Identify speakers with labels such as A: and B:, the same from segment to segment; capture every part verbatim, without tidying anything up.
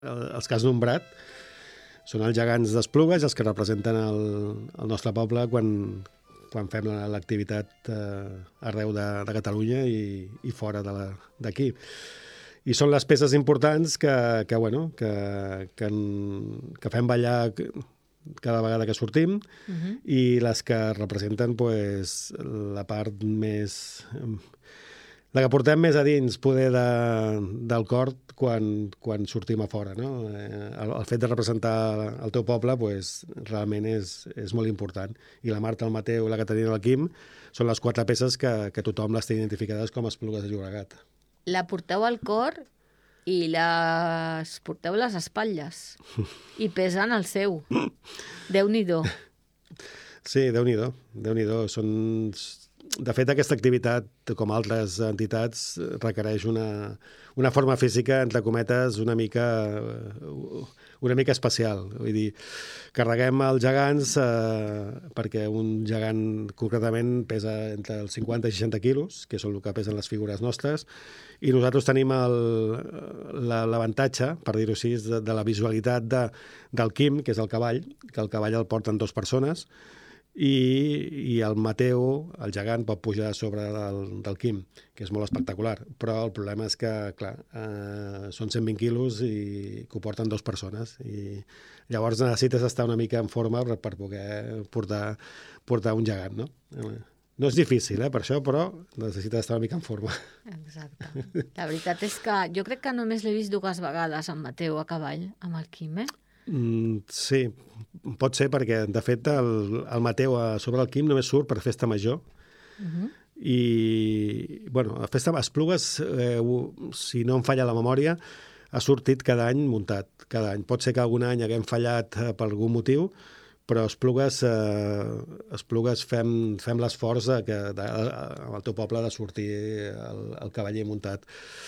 A: Els que has nombrat són els gegants d'Esplugues, els que representen el, el nostre poble quan, quan fem l'activitat eh, arreu de, de Catalunya i, i fora d'aquí. I són les peces importants que, que, bueno, que, que, que fem ballar cada vegada que sortim uh-huh. i les que representen pues, la part més... la que portem més a dins, poder de, del cor quan, quan sortim a fora. No? El, el fet de representar el teu poble pues, realment és, és molt important. I la Marta, el Mateu, la Caterina i el Quim són les quatre peces que, que tothom les té identificades com a Esplugues de Llobregat.
B: La porteu al cor i les porteu a les espatlles i pesen el seu. Déu-n'hi-do.
A: Sí, Déu-n'hi-do. Déu-n'hi-do. Són... De fet, aquesta activitat, com altres entitats, requereix una, una forma física, entre cometes, una mica, una mica especial. Vull dir, carreguem els gegants eh, perquè un gegant concretament pesa entre els cinquanta i seixanta quilos, que són el que pesen les figures nostres, i nosaltres tenim l'avantatge, per dir-ho així, de, de la visualitat de, del Quim, que és el cavall, que el cavall el porten dues persones, I, i el Mateu, el gegant, pot pujar sobre del, del Quim, que és molt espectacular. Però el problema és que, clar, eh, són cent vint quilos i que ho porten dues persones. I llavors necessites estar una mica en forma per, per poder portar, portar un gegant, no? No és difícil, eh, per això, però necessites estar una mica en forma.
B: Exacte. La veritat és que jo crec que només l'he vist dues vegades, en Mateu a cavall, amb el Quim, eh?
A: Mm, sí, pot ser perquè, de fet, el, el Mateu a sobre el Quim només surt per festa major. Uh-huh. I, bueno, a festa Esplugues, eh, si no em falla la memòria, ha sortit cada any muntat, cada any. Pot ser que algun any haguem fallat eh, per algun motiu, però Esplugues, eh, Esplugues fem, fem l'esforç que de, amb el teu poble de sortir el, el cavaller muntat.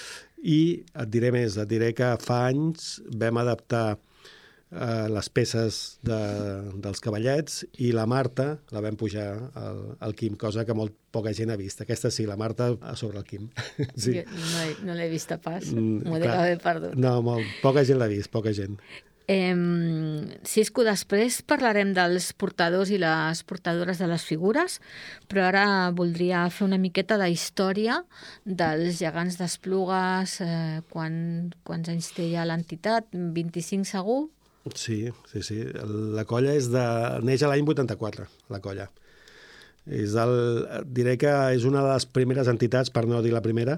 A: I et diré més, et diré que fa anys vam adaptar Uh, les peces de, dels cavallets i la Marta la vam pujar al, al Quim, cosa que molt poca gent ha vist. Aquesta sí, la Marta a sobre el Quim. Sí.
B: Jo no, he, no l'he vista pas, mm, m'ho dec haver perdut.
A: No, molt, poca gent l'ha vist, poca gent.
B: Eh, Cisco, després parlarem dels portadors i les portadores de les figures, però ara voldria fer una miqueta de història dels gegants d'Esplugues, eh, quan, quants anys té ja l'entitat, vint-i-cinc segur?
A: Sí, sí, sí. La colla és de... neix a l'any vuitanta-quatre, la colla. És el... Diré que és una de les primeres entitats, per no dir la primera,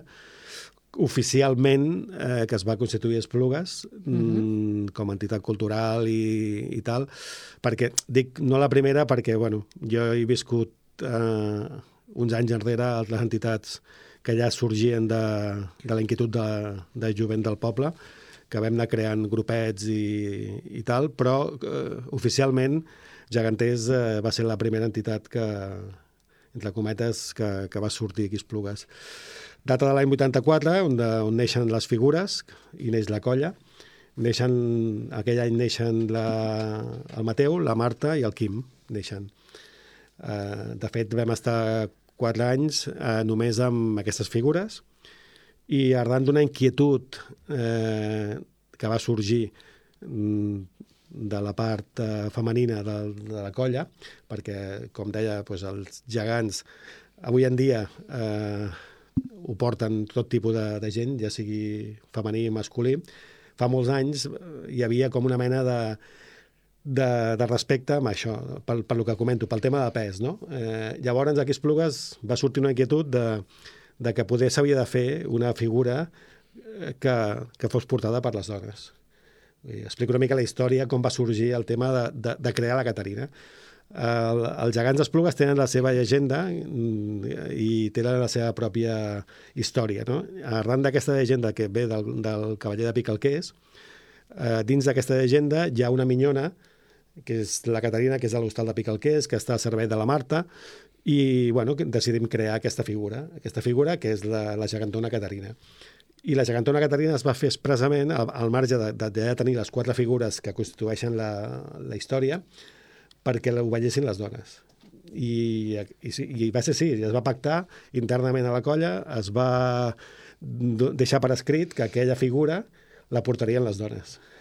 A: oficialment eh, que es va constituir a Esplugues mm-hmm. com a entitat cultural i, i tal, perquè, dic no la primera perquè, bueno, jo he viscut eh, uns anys enrere altres entitats que ja sorgien de, de la inquietud de, de jovent del poble, que vam anar creant grupets i, i tal, però eh, oficialment Geganters eh, va ser la primera entitat que, entre cometes, que, que va sortir aquí a Esplugues. Data de l'any vuitanta-quatre, on, de, on neixen les figures i neix la colla. Neixen, aquell any neixen la, el Mateu, la Marta i el Quim. Neixen. Eh, de fet, vam estar quatre anys eh, només amb aquestes figures, i arran d'una inquietud eh, que va sorgir mm, de la part eh, femenina de, de la colla, perquè, com deia, doncs, els gegants avui en dia eh, ho porten tot tipus de, de gent, ja sigui femení i masculí. Fa molts anys hi havia com una mena de, de, de respecte amb això, pel, per lo que comento, pel tema de pes, no? Eh, llavors, aquí a Esplugues va sortir una inquietud de de que poder s'havia de fer una figura que, que fos portada per les dones. I explico una mica la història, com va sorgir el tema de, de, de crear la Caterina. El, els gegants d'Esplugues tenen la seva llegenda i tenen la seva pròpia història. No? Arran d'aquesta llegenda que ve del, del cavaller de Picalquers, eh, dins d'aquesta llegenda hi ha una minyona, que és la Caterina, que és a l'hostal de Picalquers, que està al servei de la Marta, i bueno, decidim crear aquesta figura, aquesta figura que és la, la gegantona Caterina. I la gegantona Caterina es va fer expressament al, al marge de, de, de tenir les quatre figures que constitueixen la, la història perquè ho veiessin les dones. I, i, i va ser així, es va pactar internament a la colla, es va deixar per escrit que aquella figura la portarien les dones.